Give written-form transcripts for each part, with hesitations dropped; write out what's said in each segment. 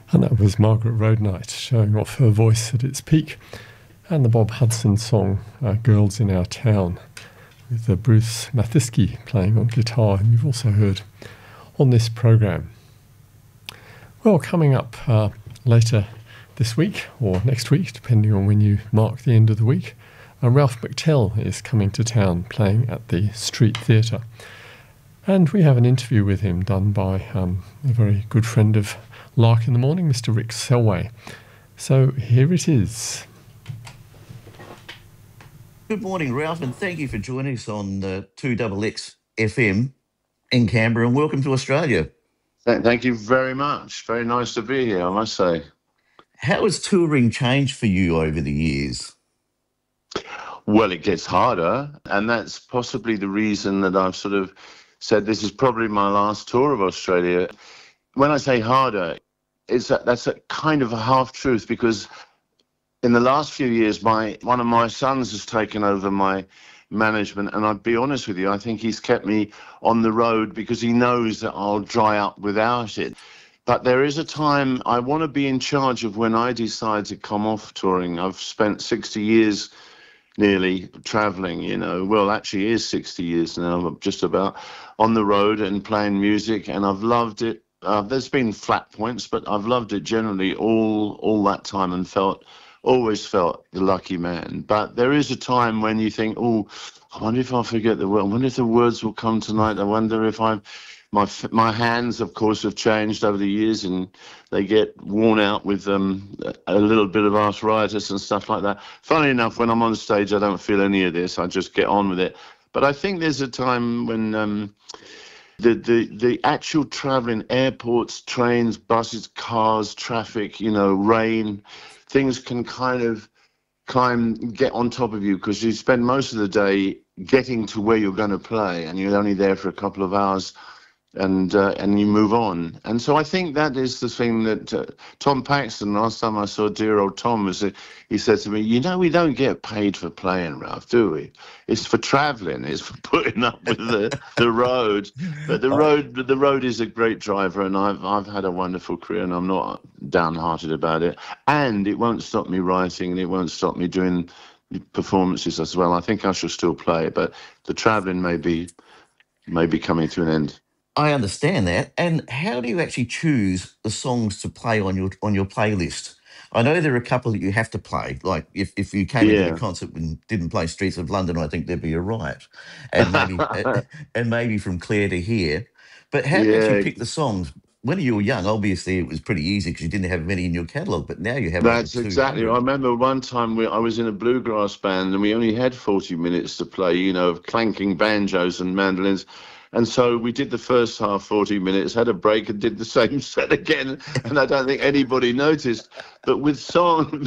And that was Margaret Roadnight showing off her voice at its peak. And the Bob Hudson song, Girls in Our Town, with Bruce Mathiski playing on guitar, and you've also heard on this program. Well, coming up later this week, or next week, depending on when you mark the end of the week, Ralph McTell is coming to town playing at the Street Theatre. And we have an interview with him done by a very good friend of Lark in the Morning, Mr. Rick Selway. So here it is. Good morning, Ralph, and thank you for joining us on 2XX FM in Canberra, and welcome to Australia. Thank you very much. Very nice to be here, I must say. How has touring changed for you over the years? Well, it gets harder, and that's possibly the reason that I've sort of said this is probably my last tour of Australia. When I say harder, that's a kind of a half-truth, because in the last few years, one of my sons has taken over my management, and I'll be honest with you, I think he's kept me on the road because he knows that I'll dry up without it. But there is a time I want to be in charge of when I decide to come off touring. I've spent 60 years nearly traveling, well, actually it is 60 years now, just about, on the road and playing music, and I've loved it. There's been flat points, but I've loved it generally all that time, and always felt the lucky man. But there is a time when you think, I wonder if I'll forget the word. I wonder if the words will come tonight. I wonder if my hands, of course, have changed over the years, and they get worn out with a little bit of arthritis and stuff like that. Funny enough, when I'm on stage, I don't feel any of this. I just get on with it. But I think there's a time when the actual traveling, airports, trains, buses, cars, traffic, rain, things can kind of get on top of you, because you spend most of the day getting to where you're going to play, and you're only there for a couple of hours, and you move on. And so I think that is the thing that Tom Paxton, last time I saw dear old Tom, he said to me, we don't get paid for playing, Ralph, do we? It's for travelling, it's for putting up with the road. But the road is a great driver, and I've had a wonderful career, and I'm not downhearted about it. And it won't stop me writing, and it won't stop me doing performances as well. I think I shall still play, but the travelling may be coming to an end. I understand that. And how do you actually choose the songs to play on your playlist? I know there are a couple that you have to play. Like if you came into the concert and didn't play Streets of London, I think there'd be a riot. And maybe From Clare to Here. But how do you actually pick the songs? When you were young, obviously it was pretty easy because you didn't have many in your catalogue, but now you have. That's exactly. I remember one time I was in a bluegrass band, and we only had 40 minutes to play, of clanking banjos and mandolins. And so we did the first half, 40 minutes, had a break, and did the same set again. And I don't think anybody noticed. But with songs,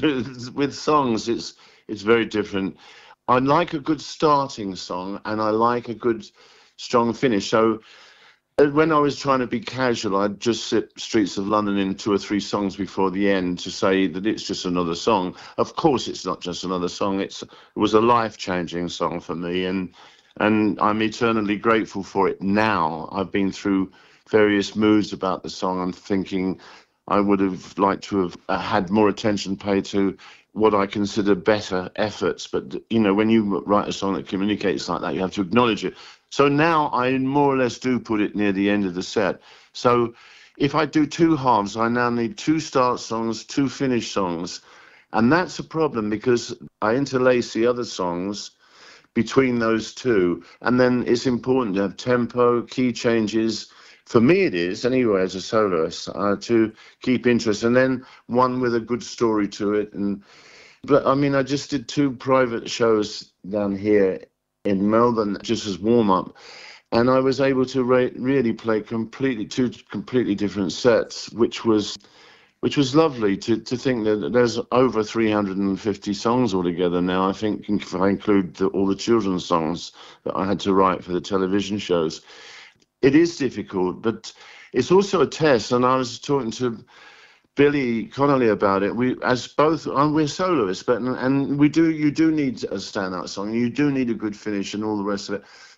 it's very different. I like a good starting song, and I like a good strong finish. So when I was trying to be casual, I'd just sit Streets of London in 2 or 3 songs before the end to say that it's just another song. Of course, it's not just another song. It was a life-changing song for me, and I'm eternally grateful for it now. I've been through various moods about the song. I'm thinking I would have liked to have had more attention paid to what I consider better efforts. But, when you write a song that communicates like that, you have to acknowledge it. So now I more or less do put it near the end of the set. So if I do 2 halves, I now need 2 start songs, 2 finish songs. And that's a problem, because I interlace the other songs between those 2, and then it's important to have tempo, key changes. For me it is, anyway, as a soloist, to keep interest, and then one with a good story to it. But I just did 2 private shows down here in Melbourne just as warm-up, and I was able to really play 2 completely different sets, which was lovely to think that there's over 350 songs altogether now. I think if I include all the children's songs that I had to write for the television shows. It is difficult, but it's also a test. And I was talking to Billy Connolly about it. We're soloists, but you do need a standout song. You do need a good finish and all the rest of it.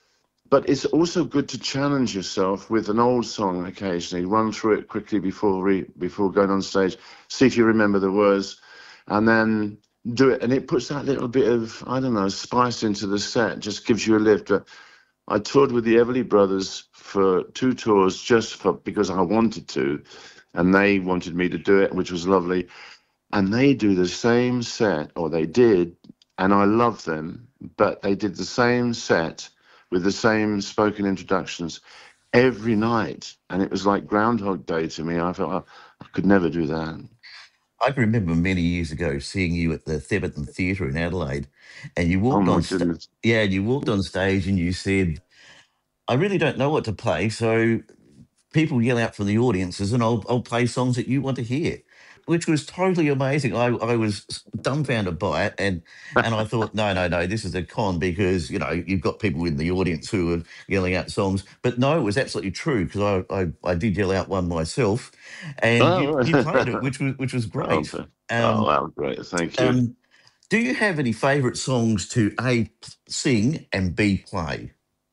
But it's also good to challenge yourself with an old song occasionally, run through it quickly before going on stage, see if you remember the words, and then do it. And it puts that little bit of, I don't know, spice into the set, just gives you a lift. I toured with the Everly Brothers for 2 tours because I wanted to, and they wanted me to do it, which was lovely. And they do the same set, or they did, and I love them, but they did the same set with the same spoken introductions every night. And it was like Groundhog Day to me. I felt I could never do that. I can remember many years ago seeing you at the Theberton Theatre in Adelaide, and you walked you walked on stage and you said, "I really don't know what to play, so people yell out from the audiences, and I'll play songs that you want to hear," which was totally amazing. I was dumbfounded by it, and I thought, no, this is a con because you've got people in the audience who are yelling out songs. But no, it was absolutely true because I did yell out one myself, and you played it, which was great. Wow, great! Thank you. Do you have any favourite songs to A, sing, and B, play?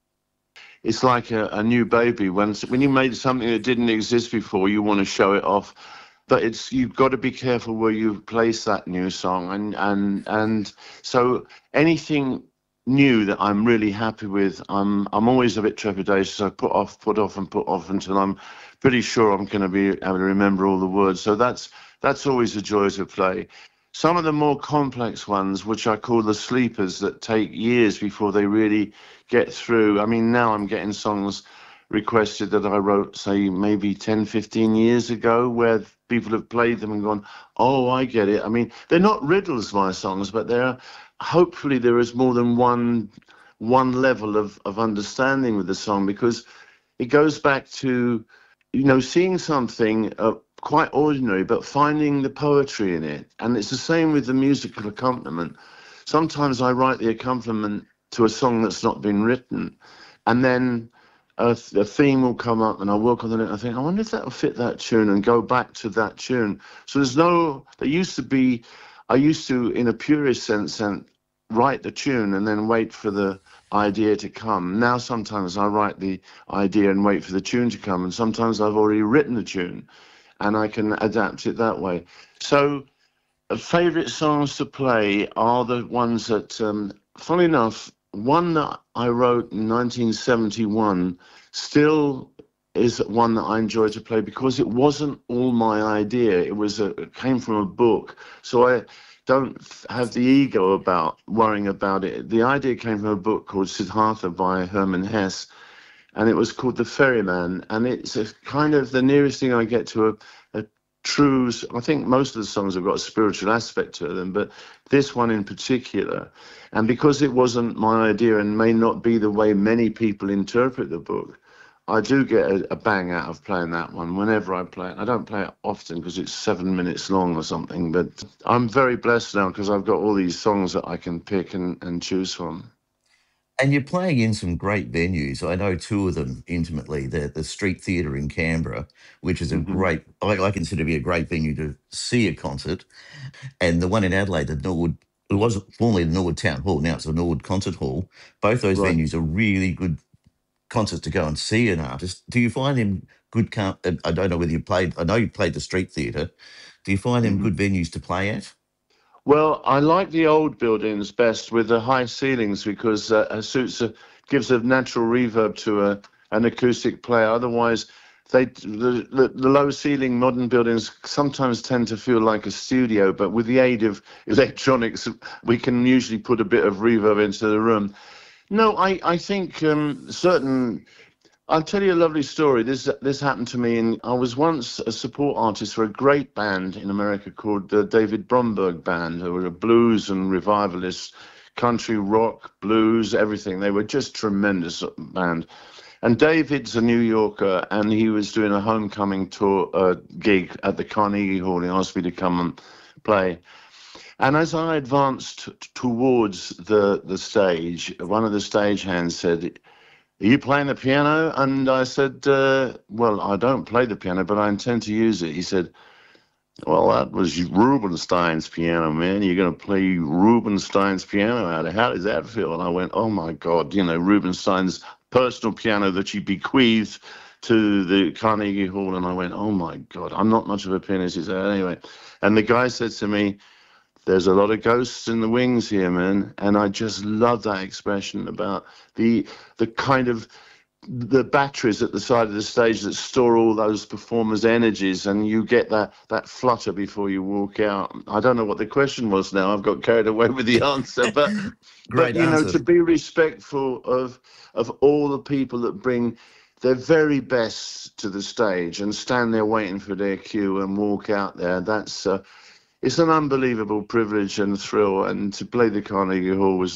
It's like a new baby. When you made something that didn't exist before, you want to show it off. But you've got to be careful where you place that new song, and so anything new that I'm really happy with, I'm always a bit trepidatious. I put off until I'm pretty sure I'm going to be able to remember all the words. So that's always a joy to play. Some of the more complex ones, which I call the sleepers, that take years before they really get through. I mean, now I'm getting songs requested that I wrote, say, maybe 10, 15 years ago, where people have played them and gone, oh, I get it. I mean, they're not riddles, my songs, but hopefully there is more than one level of understanding with the song, because it goes back to, seeing something quite ordinary, but finding the poetry in it. And it's the same with the musical accompaniment. Sometimes I write the accompaniment to a song that's not been written, and then a theme will come up, and I work on it, and I think, I wonder if that'll fit that tune, and go back to that tune. So I used to, in a purist sense, write the tune and then wait for the idea to come. Now sometimes I write the idea and wait for the tune to come, and sometimes I've already written the tune and I can adapt it that way. So favourite songs to play are the ones that, funnily enough, one that I wrote in 1971 still is one that I enjoy to play, because it wasn't all my idea. It came from a book. So I don't have the ego about worrying about it. The idea came from a book called Siddhartha by Hermann Hesse, and it was called The Ferryman. And it's a kind of the nearest thing I get to a true, I think most of the songs have got a spiritual aspect to them, but this one in particular. And because it wasn't my idea and may not be the way many people interpret the book, I do get a bang out of playing that one whenever I play it. I don't play it often because it's 7 minutes long or something, but I'm very blessed now because I've got all these songs that I can pick and choose from. And you're playing in some great venues. I know 2 of them intimately. The Street Theatre in Canberra, which is a great, I consider to be a great venue to see a concert. And the one in Adelaide, the Norwood, it was formerly the Norwood Town Hall, now it's the Norwood Concert Hall. Both those venues are really good concerts to go and see an artist. Do you find them good? I don't know whether you played, I know you played the Street Theatre. Do you find them good venues to play at? Well, I like the old buildings best with the high ceilings, because gives a natural reverb to an acoustic player. Otherwise, the low ceiling modern buildings sometimes tend to feel like a studio, but with the aid of electronics, we can usually put a bit of reverb into the room. No, I think certain. I'll tell you a lovely story. This happened to me. I was once a support artist for a great band in America called the David Bromberg Band. They were a blues and revivalist, country rock, blues, everything. They were just tremendous band. And David's a New Yorker, and he was doing a homecoming tour gig at the Carnegie Hall. He asked me to come and play. And as I advanced towards the stage, one of the stagehands said, "Are you playing the piano?" And I said, well, I don't play the piano, but I intend to use it. He said, "Well, that was Rubinstein's piano, man. You're going to play Rubinstein's piano out. How does that feel?" And I went, "Oh, my God, Rubinstein's personal piano that he bequeathed to the Carnegie Hall. And I went, oh my God, I'm not much of a pianist. He said, anyway. And the guy said to me, there's a lot of ghosts in the wings here, man. And I just love that expression about the kind of the batteries at the side of the stage that store all those performers' energies, and you get that flutter before you walk out. I don't know what the question was now. I've got carried away with the answer, but Great you answer. know, to be respectful of all the people that bring their very best to the stage and stand there waiting for their cue and walk out there. That's it's an unbelievable privilege and thrill. And to play the Carnegie Hall was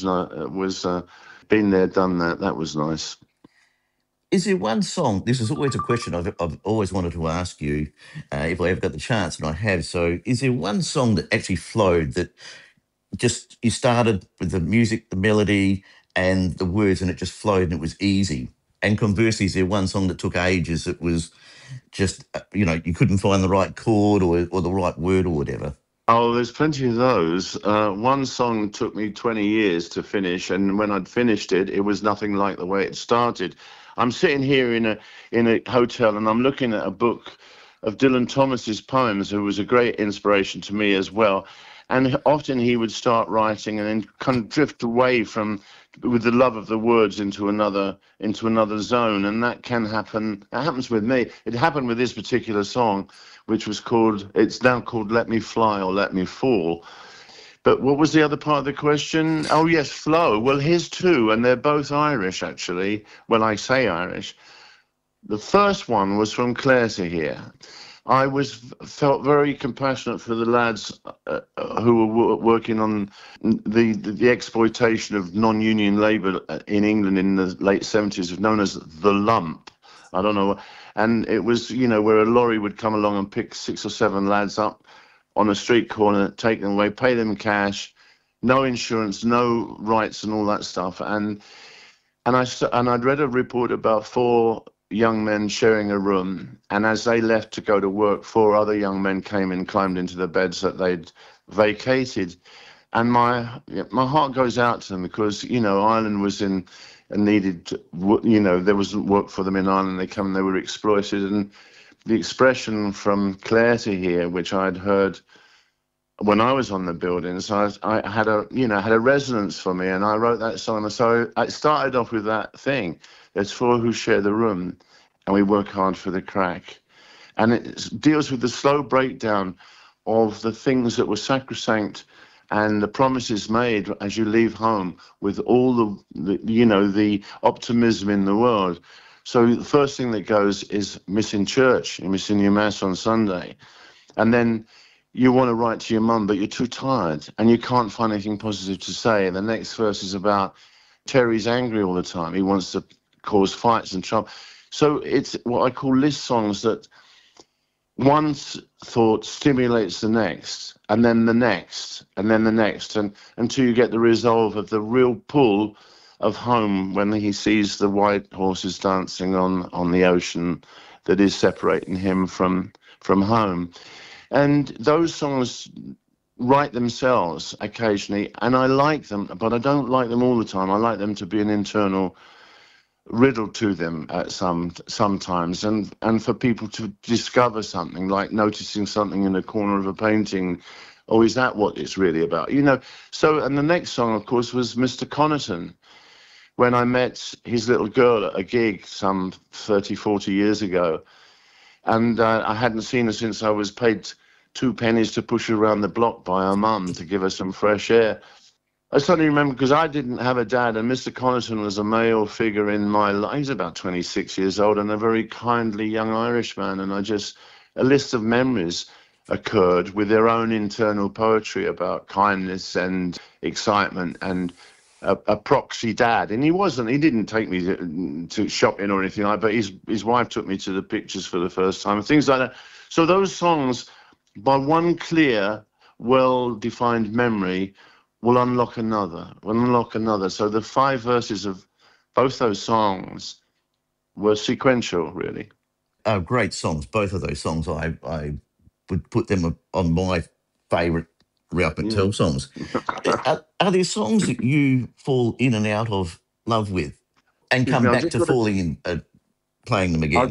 been there, done that. That was nice. Is there one song? This is always a question I've always wanted to ask you if I ever got the chance, and I have. So, is there one song that actually flowed that just you started with the music, the melody, and the words, and it just flowed and it was easy? And conversely, is there one song that took ages that was just you couldn't find the right chord or the right word or whatever? Oh, there's plenty of those. One song took me 20 years to finish, and when I'd finished it, it was nothing like the way it started. I'm sitting here in a hotel, and I'm looking at a book of Dylan Thomas's poems, who was a great inspiration to me as well. And often he would start writing and then kind of drift away with the love of the words into another zone, and that can happen. It happens with me. It happened with this particular song, which was it's now called Let Me Fly or Let Me Fall. But what was the other part of the question? Oh, yes, flow. Well, here's two, and they're both Irish, actually. Well, I say Irish. The first one was from Clare to Here. I felt very compassionate for the lads who were working on the exploitation of non-union labour in England in the late 70s, known as the lump. I don't know. And it was, where a lorry would come along and pick 6 or 7 lads up on a street corner, take them away, pay them cash, no insurance, no rights and all that stuff. And I'd read a report about 4 young men sharing a room, and as they left to go to work, 4 other young men came and climbed into the beds that they'd vacated. And my heart goes out to them because, Ireland was in and needed, there wasn't work for them in Ireland. They come and they were exploited. And the expression from Clare to Here, which I'd heard when I was on the buildings, I had a resonance for me, and I wrote that song. And so I started off with that thing. There's 4 who share the room, and we work hard for the crack. And it deals with the slow breakdown of the things that were sacrosanct and the promises made as you leave home, with all the optimism in the world. So the first thing that goes is missing church. You're missing your mass on Sunday. And then you want to write to your mum, but you're too tired and you can't find anything positive to say. And the next verse is about Terry's angry all the time. He wants to cause fights and trouble. So it's what I call list songs that one thought stimulates the next, and then the next, and then the next, and until you get the resolve of the real pull of home when he sees the white horses dancing on the ocean that is separating him from home. And those songs write themselves occasionally, and I like them, but I don't like them all the time. I like them to be an internal riddle to them sometimes, and for people to discover something, like noticing something in the corner of a painting. Oh, is that what it's really about? So, and the next song, of course, was Mr. Connaughton, when I met his little girl at a gig some 30, 40 years ago. And I hadn't seen her since I was paid 2 pennies to push her around the block by her mum to give her some fresh air. I suddenly remember, because I didn't have a dad, and Mr. Connaughton was a male figure in my life. He's about 26 years old and a very kindly young Irishman. And a list of memories occurred with their own internal poetry about kindness and excitement and a proxy dad. And he didn't take me to shopping or anything like that, but his wife took me to the pictures for the first time, things like that. So those songs, by one clear, well-defined memory, will unlock another. So the 5 verses of both those songs were sequential, really. Great songs. Both of those songs, I would put them on my favourite Ralph McTell songs. Are there songs that you fall in and out of love with? And Excuse come me, I've back just to got to, falling in, playing them I, again.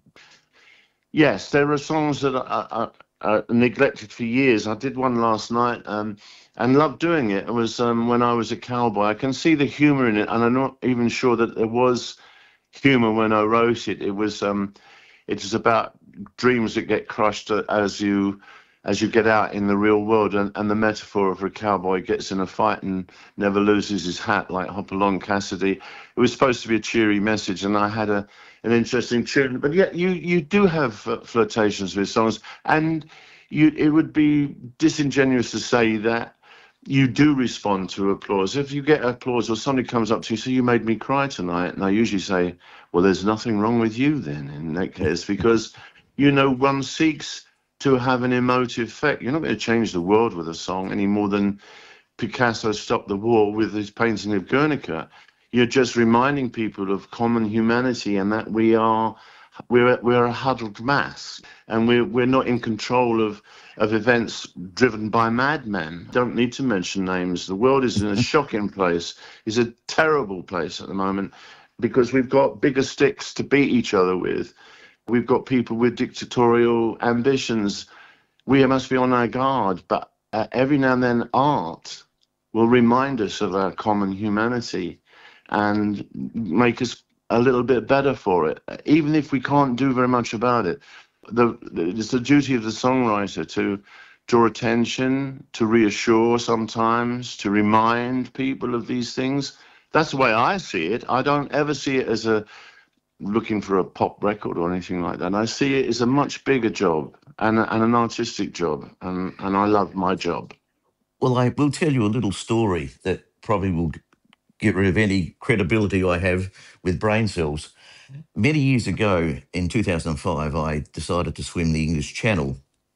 yes, there are songs that are neglected for years. I did one last night and loved doing it. It was when I was a cowboy. I can see the humour in it, and I'm not even sure that there was humour when I wrote it. It was about dreams that get crushed as you get out in the real world, and the metaphor of a cowboy gets in a fight and never loses his hat like Hopalong Cassidy. It was supposed to be a cheery message, and I had an interesting tune. But yet you do have flirtations with songs, and it would be disingenuous to say that you do respond to applause. If you get applause or somebody comes up to you and says, "You made me cry tonight," and I usually say, "Well, there's nothing wrong with you then in that case," because one seeks to have an emotive effect. You're not going to change the world with a song any more than Picasso stopped the war with his painting of Guernica. You're just reminding people of common humanity, and that we're a huddled mass, and we're not in control of events driven by madmen. Don't need to mention names. The world is in a shocking place. It's a terrible place at the moment because we've got bigger sticks to beat each other with. We've got people with dictatorial ambitions. We must be on our guard, but every now and then art will remind us of our common humanity and make us a little bit better for it, even if we can't do very much about it. It's the duty of the songwriter to draw attention, to reassure sometimes, to remind people of these things. That's the way I see it. I don't ever see it as looking for a pop record or anything like that. I see it as a much bigger job and an artistic job, and I love my job. Well, I will tell you a little story that probably will get rid of any credibility I have with brain cells. Many years ago, in 2005, I decided to swim the English Channel,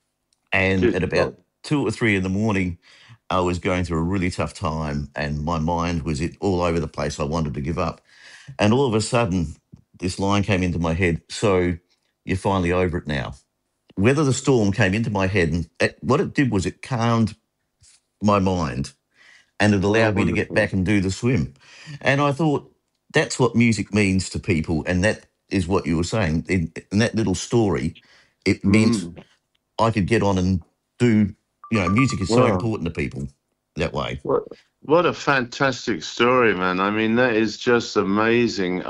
and at about 2 or 3 in the morning, I was going through a really tough time, and my mind was all over the place. I wanted to give up. And all of a sudden, this line came into my head, "So you're finally over it now." Weather the Storm came into my head, and what it did was it calmed my mind, and it allowed me to get back and do the swim. And I thought, that's what music means to people, and that is what you were saying. In that little story, it meant I could get on and do, music is so important to people that way. What a fantastic story, man. I mean, that is just amazing.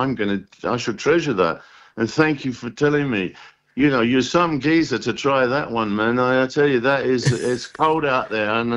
I should treasure that. And thank you for telling me. You're some geezer to try that one, man. I tell you, it's cold out there, and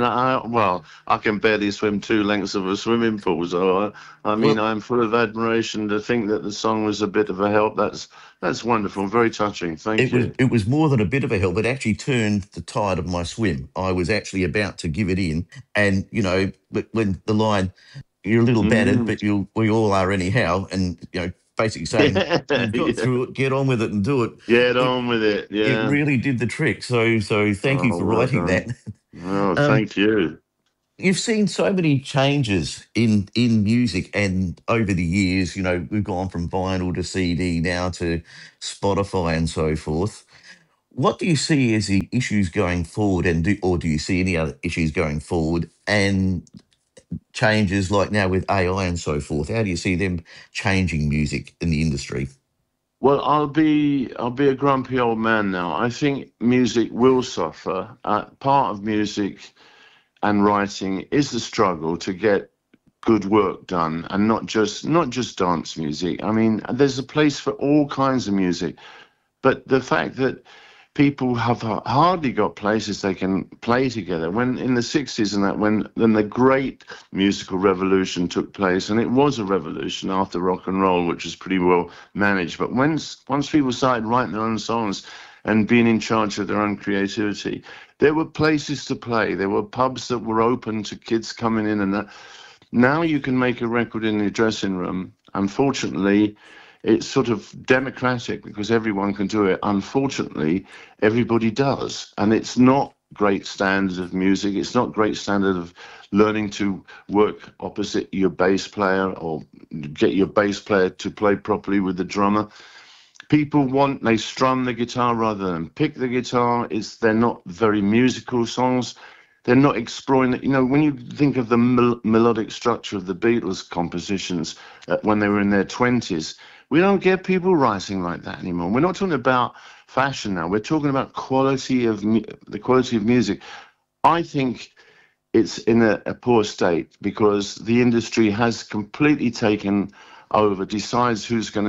I can barely swim 2 lengths of a swimming pool. So I'm full of admiration to think that the song was a bit of a help. That's wonderful, very touching. Thank you. It was more than a bit of a help. It actually turned the tide of my swim. I was actually about to give it in, and when the line, "You're a little battered, but we all are anyhow," and basically saying, "You've got through it, get on with it and do it." Get on with it, yeah. It really did the trick. So thank you for writing that. Oh, thank you. You've seen so many changes in music, and over the years, we've gone from vinyl to CD now to Spotify and so forth. What do you see as the issues going forward, or do you see any other issues going forward, and changes like now with AI and so forth? How do you see them changing music in the industry? Well, I'll be a grumpy old man now. I think music will suffer. Part of music and writing is the struggle to get good work done, and not just dance music. I mean, there's a place for all kinds of music, but the fact that people have hardly got places they can play together. When in the 60s and that, when the great musical revolution took place, and it was a revolution after rock and roll, which was pretty well managed. But once people started writing their own songs and being in charge of their own creativity, there were places to play. There were pubs that were open to kids coming in, and that. Now you can make a record in the dressing room. Unfortunately, it's sort of democratic because everyone can do it. Unfortunately, everybody does. And it's not great standard of music. It's not great standard of learning to work opposite your bass player or get your bass player to play properly with the drummer. They strum the guitar rather than pick the guitar. They're not very musical songs. They're not exploring it. You know, when you think of the melodic structure of the Beatles compositions when they were in their 20s, we don't get people writing like that anymore. We're not talking about fashion now. We're talking about the quality of music. I think it's in a poor state because the industry has completely taken over, decides who's going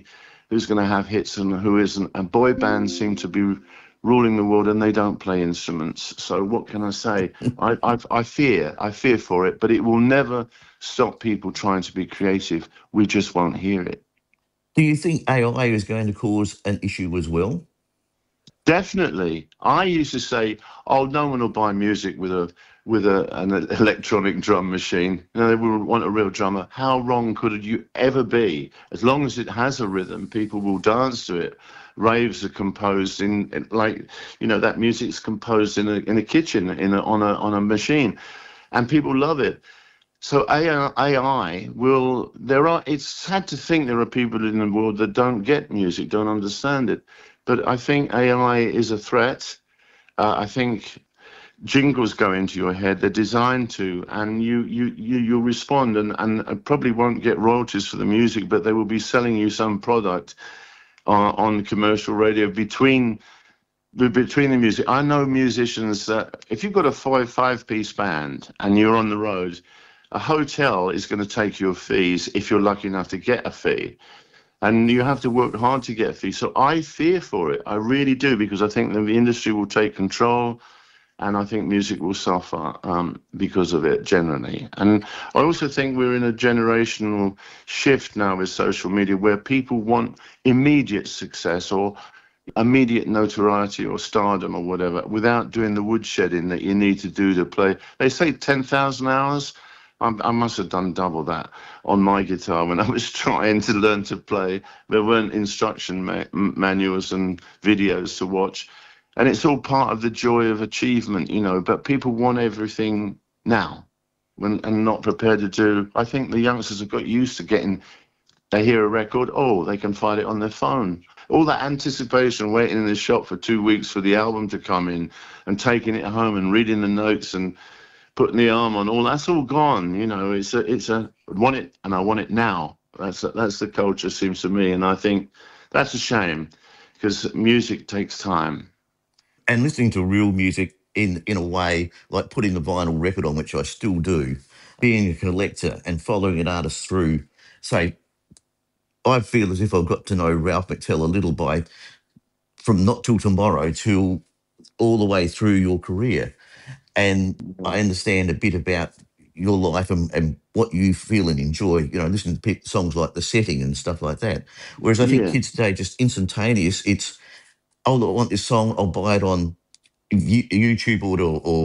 to have hits and who isn't. And boy bands seem to be ruling the world, and they don't play instruments. So what can I say? I fear for it, but it will never stop people trying to be creative. We just won't hear it. Do you think AI is going to cause an issue as well? Definitely. I used to say, "Oh, no one will buy music with an electronic drum machine. You know, they will want a real drummer." How wrong could you ever be? As long as it has a rhythm, people will dance to it. Raves are composed in like, you know, that music's composed in a kitchen on a machine, and people love it. So AI will. It's sad to think there are people in the world that don't get music, don't understand it. But I think AI is a threat. I think jingles go into your head. They're designed to, and you'll respond and probably won't get royalties for the music, but they will be selling you some product on commercial radio between the music. I know musicians that if you've got a five-piece band and you're on the road, a hotel is going to take your fees if you're lucky enough to get a fee. And you have to work hard to get a fee. So I fear for it. I really do, because I think that the industry will take control, and I think music will suffer because of it generally. And I also think we're in a generational shift now with social media where people want immediate success or immediate notoriety or stardom or whatever without doing the woodshedding that you need to do to play. They say 10,000 hours. I must have done double that on my guitar when I was trying to learn to play. There weren't instruction manuals and videos to watch. And it's all part of the joy of achievement, you know, but people want everything now and not prepared to do. I think the youngsters have got used to they hear a record, they can find it on their phone. All that anticipation, waiting in the shop for 2 weeks for the album to come in and taking it home and reading the notes and putting the arm on, that's all gone. You know, it's a want it and I want it now. That's the culture, seems to me, and I think that's a shame because music takes time. And listening to real music in a way, like putting the vinyl record on, which I still do, being a collector and following an artist through, say, I feel as if I've got to know Ralph McTell a little from Not Till Tomorrow till all the way through your career. And I understand a bit about your life and what you feel and enjoy, you know, listening to songs like The Setting and stuff like that. Whereas I think kids today, just instantaneous, it's, I want this song, I'll buy it on YouTube or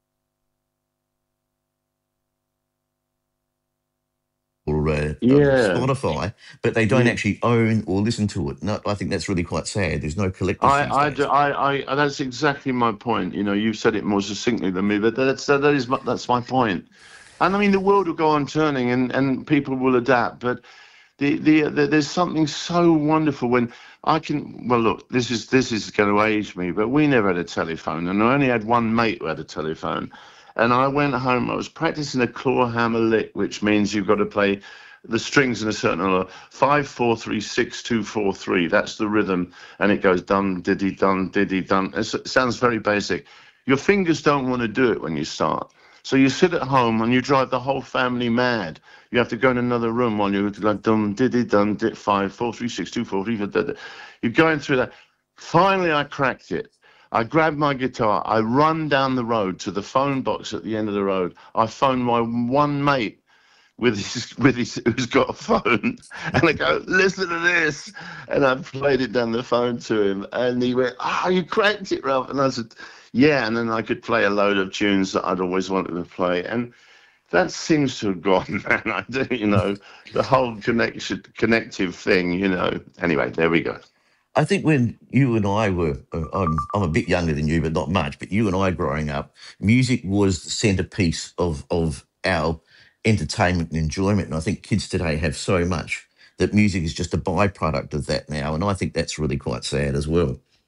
Spotify, but they don't actually own or listen to it. No, I think that's really quite sad. There's no collective. That's exactly my point. You know, you've said it more succinctly than me, but that's my point. And I mean, the world will go on turning, and people will adapt. But there's something so wonderful when I can. Well, look, this is going to age me, but we never had a telephone, and I only had one mate who had a telephone. And I went home, I was practicing a claw hammer lick, which means you've got to play the strings in a certain order. 5, 4, 3, 6, 2, 4, 3. That's the rhythm. And it goes dum, diddy, dum, diddy, dum. It sounds very basic. Your fingers don't want to do it when you start. So you sit at home and you drive the whole family mad. You have to go in another room while you're like dum, diddy, dum, 5, 4, 3, 6, 2, 4, 3. You're going through that. Finally, I cracked it. I grabbed my guitar, I run down the road to the phone box at the end of the road. I phone my one mate with his who's got a phone, and I go, listen to this. And I played it down the phone to him, and he went, you cracked it, Ralph. And I said, yeah, and then I could play a load of tunes that I'd always wanted to play. And that seems to have gone, man. I do, you know, the whole connective thing, you know. Anyway, there we go. I think when you and I were, I'm a bit younger than you, but not much, but you and I growing up, music was the centrepiece of our entertainment and enjoyment. And I think kids today have so much that music is just a byproduct of that now. And I think that's really quite sad as well.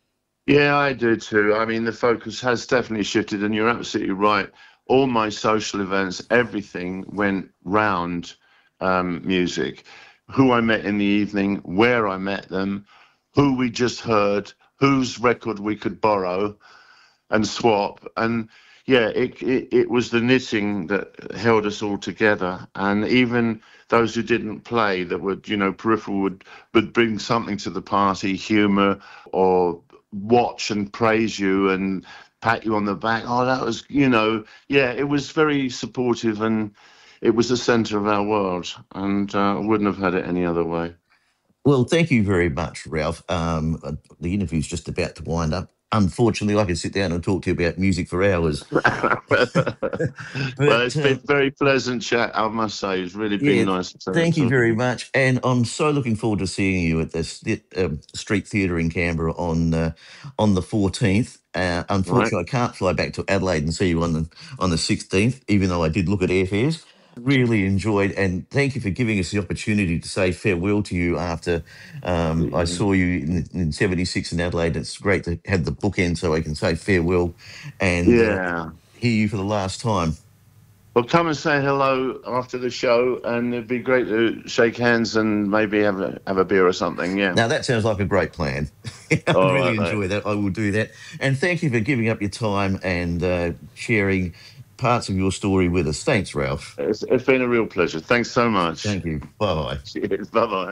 Yeah, I do too. I mean, the focus has definitely shifted, and you're absolutely right. All my social events, everything went round music. Who I met in the evening, where I met them, who we just heard, whose record we could borrow and swap. And yeah, it was the knitting that held us all together. And even those who didn't play, that would, peripheral, would bring something to the party, humour, or watch and praise you and pat you on the back. Oh, that was, yeah, it was very supportive, and it was the centre of our world, and I wouldn't have had it any other way. Well, thank you very much, Ralph. The interview's just about to wind up. Unfortunately, I could sit down and talk to you about music for hours. Well, it's been very pleasant chat, I must say. It's really been nice. Thank you very much. And I'm so looking forward to seeing you at the Street Theatre in Canberra on the 14th. Unfortunately, I can't fly back to Adelaide and see you on the 16th, even though I did look at airfares. Really enjoyed, and thank you for giving us the opportunity to say farewell to you after I saw you in 76 in Adelaide. It's great to have the bookend so I can say farewell and hear you for the last time. Well, come and say hello after the show, and it'd be great to shake hands and maybe have a beer or something. Yeah. Now that sounds like a great plan. I really enjoy that. I will do that. And thank you for giving up your time and sharing parts of your story with us. Thanks, Ralph. It's been a real pleasure. Thanks so much. Thank you. Bye-bye. Cheers. Bye-bye.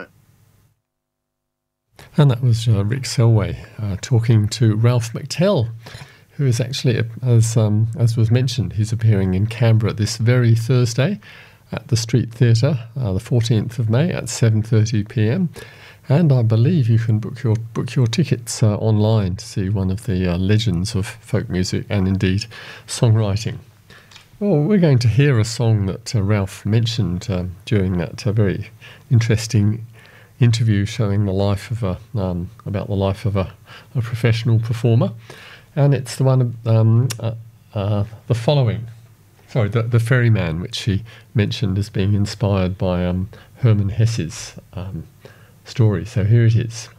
And that was Rick Selway talking to Ralph McTell, who is actually, as was mentioned, he's appearing in Canberra this very Thursday at the Street Theatre, the 14th of May at 7:30 p.m. And I believe you can book your tickets online to see one of the legends of folk music and indeed songwriting. Well, we're going to hear a song that Ralph mentioned during that very interesting interview showing the life of about the life of a professional performer, and it's the one the following. Sorry, the Ferryman, which he mentioned as being inspired by Hermann Hesse's story. So here it is.